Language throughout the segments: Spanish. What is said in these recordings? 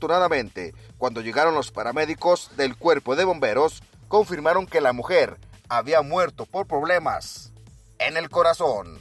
Desafortunadamente, cuando llegaron los paramédicos del cuerpo de bomberos, confirmaron que la mujer había muerto por problemas en el corazón.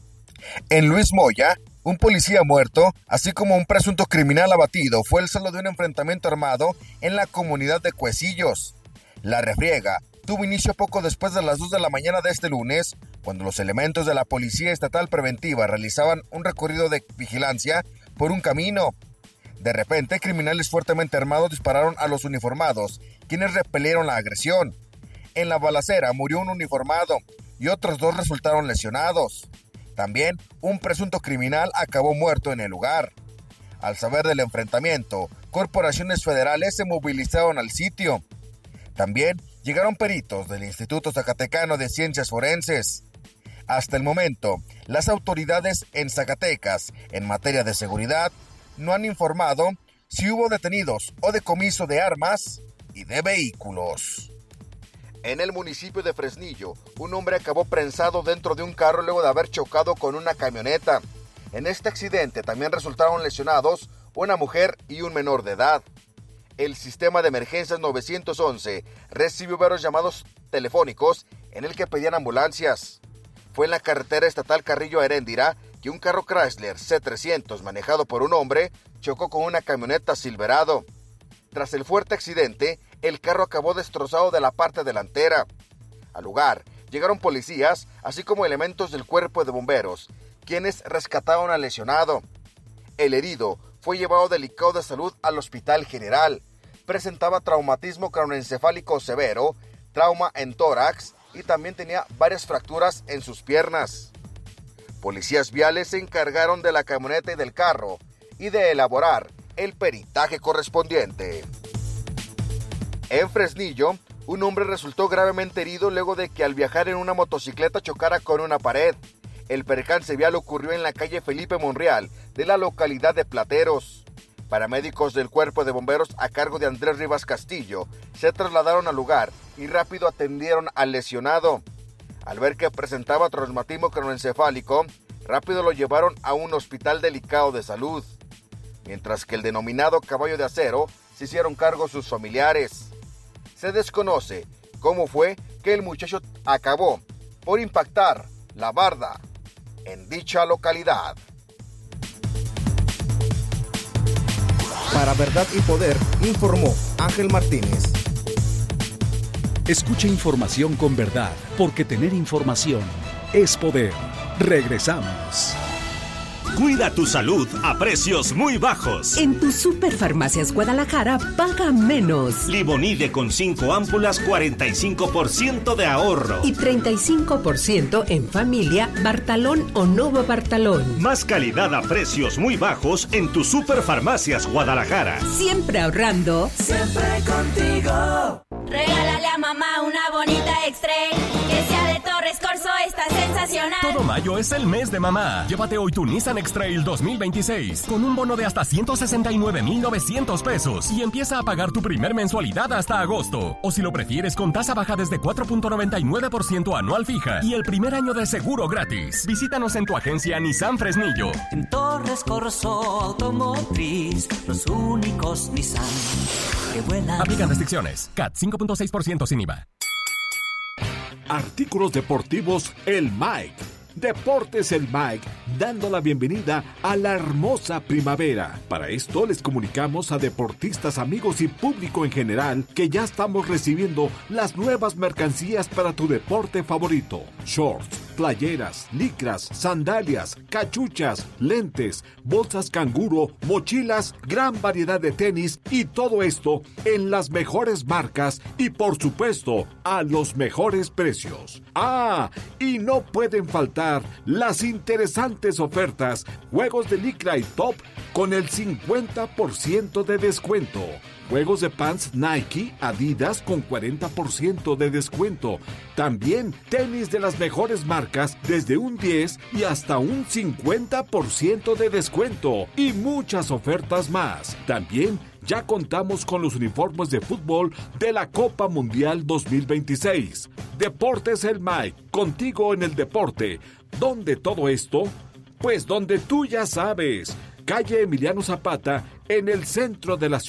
En Luis Moya, un policía muerto, así como un presunto criminal abatido, fue el saldo de un enfrentamiento armado en la comunidad de Cuecillos. La refriega tuvo inicio poco después de las 2 de la mañana de este lunes, cuando los elementos de la Policía Estatal Preventiva realizaban un recorrido de vigilancia por un camino. De repente, criminales fuertemente armados dispararon a los uniformados, quienes repelieron la agresión. En la balacera murió un uniformado y otros 2 resultaron lesionados. También, un presunto criminal acabó muerto en el lugar. Al saber del enfrentamiento, corporaciones federales se movilizaron al sitio. También llegaron peritos del Instituto Zacatecano de Ciencias Forenses. Hasta el momento, las autoridades en Zacatecas, en materia de seguridad, no han informado si hubo detenidos o decomiso de armas y de vehículos. En el municipio de Fresnillo, un hombre acabó prensado dentro de un carro luego de haber chocado con una camioneta. En este accidente también resultaron lesionados una mujer y un menor de edad. El sistema de emergencias 911 recibió varios llamados telefónicos en el que pedían ambulancias. Fue en la carretera estatal Carrillo a Heréndira que un carro Chrysler C300 manejado por un hombre chocó con una camioneta Silverado. Tras el fuerte accidente, el carro acabó destrozado de la parte delantera. Al lugar llegaron policías, así como elementos del cuerpo de bomberos, quienes rescataron al lesionado. El herido fue llevado delicado de salud al Hospital General. Presentaba traumatismo craneoencefálico severo, trauma en tórax y también tenía varias fracturas en sus piernas. Policías viales se encargaron de la camioneta y del carro y de elaborar el peritaje correspondiente. En Fresnillo, un hombre resultó gravemente herido luego de que al viajar en una motocicleta chocara con una pared. El percance vial ocurrió en la calle Felipe Monreal de la localidad de Plateros. Paramédicos del cuerpo de bomberos a cargo de Andrés Rivas Castillo se trasladaron al lugar y rápido atendieron al lesionado. Al ver que presentaba traumatismo craneoencefálico, rápido lo llevaron a un hospital delicado de salud. Mientras que el denominado caballo de acero se hicieron cargo sus familiares. Se desconoce cómo fue que el muchacho acabó por impactar la barda en dicha localidad. Para Verdad y Poder, informó Ángel Martínez. Escucha información con verdad, porque tener información es poder. Regresamos. Cuida tu salud a precios muy bajos. En tu Superfarmacias Guadalajara, paga menos. Limonide con 5 ámpulas, 45% de ahorro. Y 35% en familia, Bartalón o Nova Bartalón. Más calidad a precios muy bajos en tu Superfarmacias Guadalajara. Siempre ahorrando. Siempre contigo. Regálale a mamá una bonita X-Trail, que sea de Torres Corso, está sensacional. Todo mayo es el mes de mamá. Llévate hoy tu Nissan X-Trail 2026 con un bono de hasta 169,900 pesos y empieza a pagar tu primer mensualidad hasta agosto. O si lo prefieres, con tasa baja desde 4.99% anual fija y el primer año de seguro gratis. Visítanos en tu agencia Nissan Fresnillo. En Torres Corso Automotriz, los únicos Nissan que vuelan. Aplican restricciones. CAT 5.6% sin IVA. Artículos deportivos El Mike. Deportes El Mike, dando la bienvenida a la hermosa primavera. Para esto les comunicamos a deportistas, amigos y público en general que ya estamos recibiendo las nuevas mercancías para tu deporte favorito. Shorts, playeras, licras, sandalias, cachuchas, lentes, bolsas canguro, mochilas, gran variedad de tenis y todo esto en las mejores marcas y por supuesto a los mejores precios. Ah, y no pueden faltar las interesantes ofertas, juegos de licra y top con el 50% de descuento. Juegos de pants Nike, Adidas con 40% de descuento. También tenis de las mejores marcas desde un 10 y hasta un 50% de descuento. Y muchas ofertas más. También ya contamos con los uniformes de fútbol de la Copa Mundial 2026. Deportes El Mike, contigo en el deporte. ¿Dónde todo esto? Pues donde tú ya sabes. Calle Emiliano Zapata, en el centro de la ciudad.